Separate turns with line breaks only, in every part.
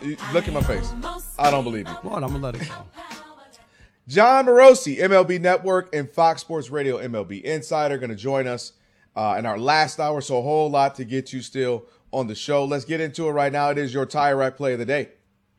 Look at my face. I don't believe you.
Well, I'm going to let it go.
John Morosi, MLB Network and Fox Sports Radio MLB Insider, going to join us in our last hour. So a whole lot to get you still on the show. Let's get into it right now. It is your Tire Rack play of the day.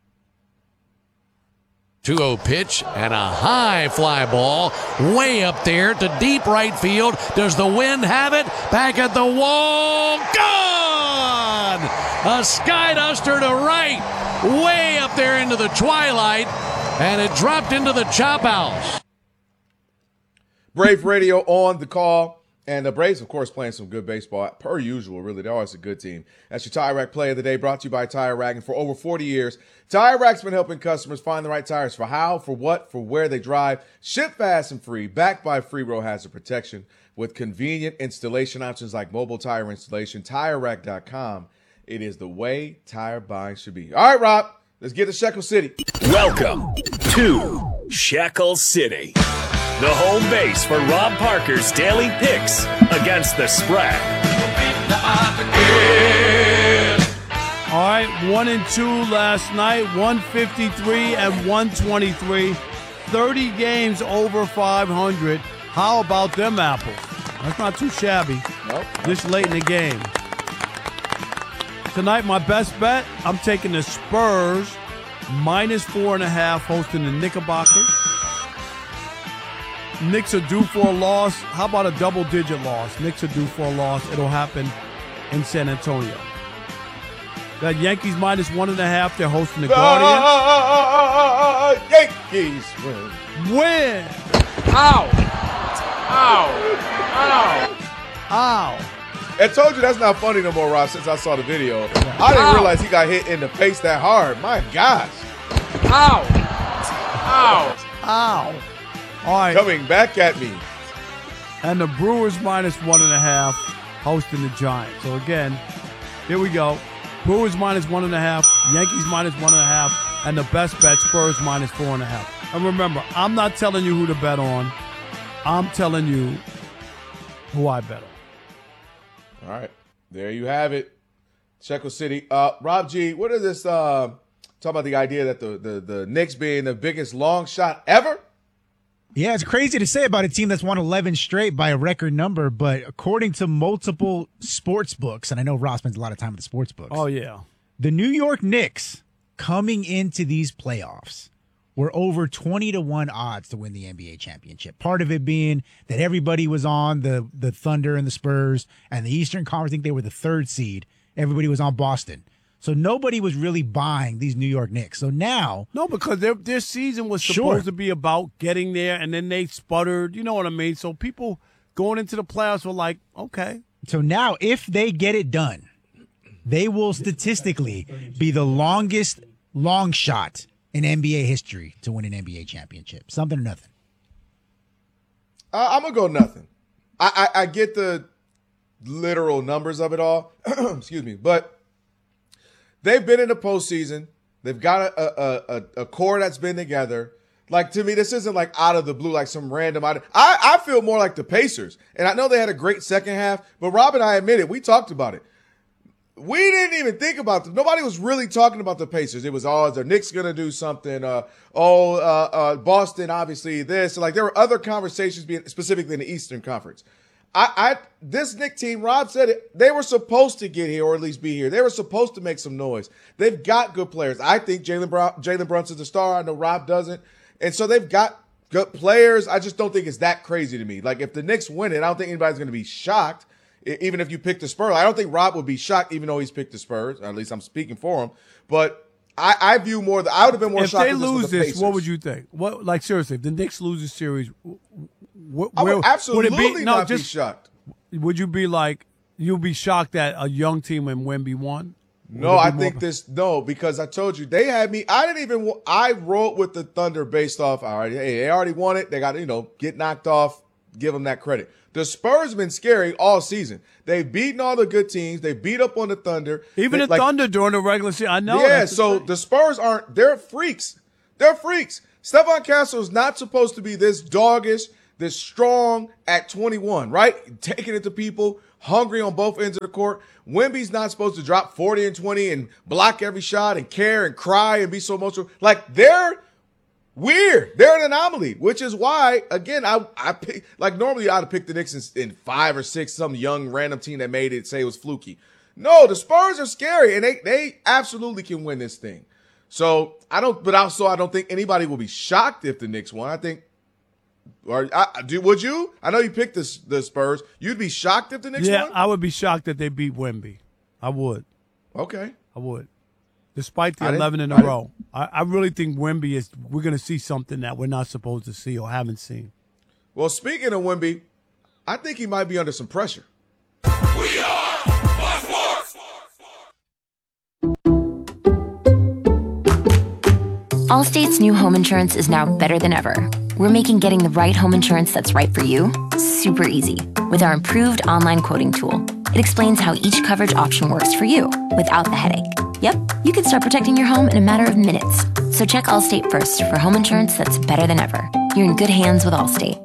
2-0 pitch and a high fly ball way up there to deep right field. Does the wind have it? Back at the wall. Gone! A sky duster to right, way up there into the twilight, and it dropped into the chop house.
Brave Radio on the call. And the Braves, of course, playing some good baseball, per usual, really. They're always a good team. That's your Tire Rack play of the day, brought to you by Tire Rack. And for over 40 years, Tire Rack's been helping customers find the right tires for how, for what, for where they drive. Ship fast and free, backed by free road hazard protection with convenient installation options like mobile tire installation. TireRack.com. It is the way tire buying should be. All right, Rob, let's get to Shekel City.
Welcome to Shekel City, the home base for Rob Parker's daily picks against the spread.
All right, 1-2 last night, 153 and 123, 30 games over 500. How about them apples? That's not too shabby.
Nope.
This late in the game. Tonight, my best bet, I'm taking the Spurs -4.5 hosting the Knickerbockers. Knicks are due for a loss. How about a double-digit loss? Knicks are due for a loss. It'll happen in San Antonio. Got Yankees -1.5. They're hosting the Guardians.
Yankees win.
Win!
Ow! Ow! Ow!
Ow!
I told you that's not funny no more, Rob, since I saw the video. I didn't realize he got hit in the face that hard. My gosh.
Ow! Ow!
Ow! All right.
Coming back at me.
And the Brewers -1.5 hosting the Giants. So again, here we go. Brewers -1.5, Yankees -1.5, and the best bet, Spurs -4.5. And remember, I'm not telling you who to bet on. I'm telling you who I bet on.
All right. There you have it. Shekel City. Rob G, what is this? Talk about the idea that the Knicks being the biggest long shot ever?
Yeah, it's crazy to say about a team that's won 11 straight by a record number, but according to multiple sports books, and I know Ross spends a lot of time with the sports books.
Oh, yeah.
The New York Knicks coming into these playoffs were over 20-1 odds to win the NBA championship. Part of it being that everybody was on the Thunder and the Spurs and the Eastern Conference. I think they were the third seed. Everybody was on Boston. So nobody was really buying these New York Knicks. So now...
No, because their season was supposed to be about getting there, and then they sputtered. You know what I mean? So people going into the playoffs were like, okay.
So now if they get it done, they will statistically be the longest long shot in NBA history to win an NBA championship. Something or nothing.
I'm going to go nothing. I get the literal numbers of it all. Excuse me. But they've been in the postseason. They've got a core that's been together. Like, to me, this isn't like out of the blue, like some random item. I feel more like the Pacers. And I know they had a great second half, but Rob and I admit it. We talked about it. We didn't even think about them. Nobody was really talking about the Pacers. It was, is the Knicks going to do something? Boston, obviously this. So, like, there were other conversations being specifically in the Eastern Conference. This Knicks team, Rob said it, they were supposed to get here or at least be here. They were supposed to make some noise. They've got good players. I think Jalen Brunson's a star. I know Rob doesn't. And so they've got good players. I just don't think it's that crazy to me. Like, if the Knicks win it, I don't think anybody's going to be shocked. Even if you pick the Spurs, I don't think Rob would be shocked, even though he's picked the Spurs. Or at least I'm speaking for him. But I view more. I would have been more shocked.
If they lose this, what would you think? What, like, seriously, if the Knicks lose the series,
I would absolutely not be shocked.
Would you be like, you'd be shocked that a young team in Wemby won?
No, I think because I told you they had me. I rolled with the Thunder based off. All right, hey, they already won it. They got to, get knocked off. Give them that credit. The Spurs have been scary all season. They've beaten all the good teams. They beat up on the Thunder.
Even the Thunder during the regular season. I know.
Yeah, so the Spurs they're freaks. They're freaks. Stephon Castle is not supposed to be this doggish, this strong at 21, right? Taking it to people, hungry on both ends of the court. Wemby's not supposed to drop 40 and 20 and block every shot and care and cry and be so emotional. Like, they're weird. They're an anomaly, which is why, again, I pick, like, normally I'd have picked the Knicks in 5 or 6, some young random team that made it say it was fluky. No, the Spurs are scary, and they absolutely can win this thing. So I don't think anybody will be shocked if the Knicks won. I think, would you? I know you picked the Spurs. You'd be shocked if the Knicks won?
Yeah, I would be shocked that they beat Wemby. I would.
Okay.
I would. Despite the 11 in a row. I really think Wemby we're going to see something that we're not supposed to see or haven't seen.
Well, speaking of Wemby, I think he might be under some pressure.
We are Fox Sports.
Allstate's new home insurance is now better than ever. We're making getting the right home insurance that's right for you super easy with our improved online quoting tool. It explains how each coverage option works for you without the headache. Yep, you can start protecting your home in a matter of minutes. So check Allstate first for home insurance that's better than ever. You're in good hands with Allstate.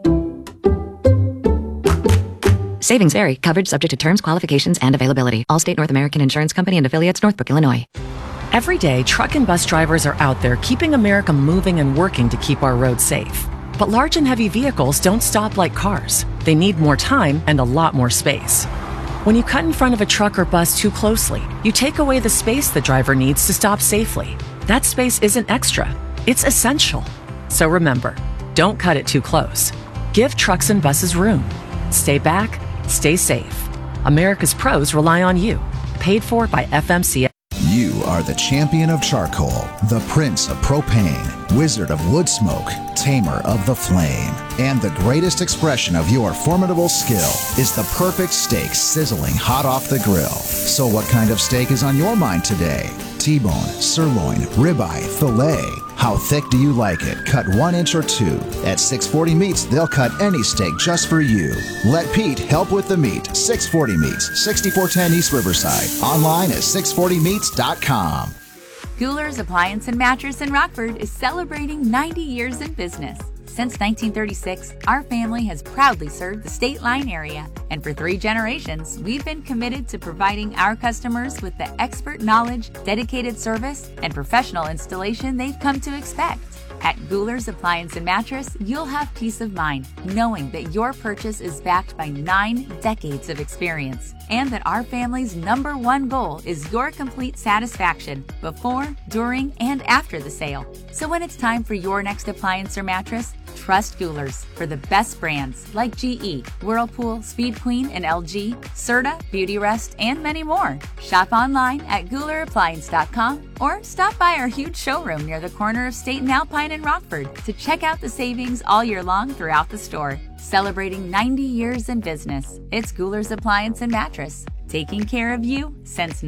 Savings vary. Coverage subject to terms, qualifications, and availability. Allstate North American Insurance Company and affiliates, Northbrook, Illinois.
Every day, truck and bus drivers are out there keeping America moving and working to keep our roads safe. But large and heavy vehicles don't stop like cars. They need more time and a lot more space. When you cut in front of a truck or bus too closely, you take away the space the driver needs to stop safely. That space isn't extra, it's essential. So remember, don't cut it too close. Give trucks and buses room. Stay back, stay safe. America's pros rely on you. Paid for by FMCSA.
You are the champion of charcoal, the prince of propane, wizard of wood smoke, tamer of the flame. And the greatest expression of your formidable skill is the perfect steak sizzling hot off the grill. So what kind of steak is on your mind today? T-bone, sirloin, ribeye, filet. How thick do you like it? Cut 1 inch or 2. At 640 Meats, they'll cut any steak just for you. Let Pete help with the meat. 640 Meats, 6410 East Riverside. Online at 640meats.com.
Goulers Appliance and Mattress in Rockford is celebrating 90 years in business. Since 1936, our family has proudly served the State Line area, and for 3 generations, we've been committed to providing our customers with the expert knowledge, dedicated service, and professional installation they've come to expect. At Goulers Appliance and Mattress, you'll have peace of mind knowing that your purchase is backed by 9 decades of experience, and that our family's #1 goal is your complete satisfaction before, during, and after the sale. So when it's time for your next appliance or mattress, trust Goulers for the best brands like GE, Whirlpool, Speed Queen, and LG, Serta, Beautyrest, and many more. Shop online at GoulerAppliance.com or stop by our huge showroom near the corner of State and Alpine in Rockford to check out the savings all year long throughout the store. Celebrating 90 years in business, it's Goulers Appliance and Mattress, taking care of you since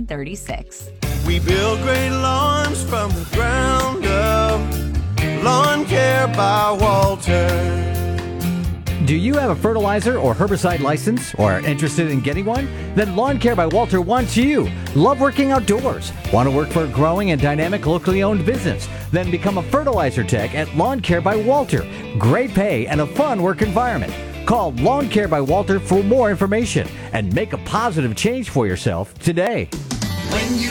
1936.
We build great lawns from the ground up. Lawn Care by Walter.
Do you have a fertilizer or herbicide license or are interested in getting one? Then Lawn Care by Walter wants you. Love working outdoors? Want to work for a growing and dynamic locally owned business? Then become a fertilizer tech at Lawn Care by Walter. Great pay and a fun work environment. Call Lawn Care by Walter for more information and make a positive change for yourself today.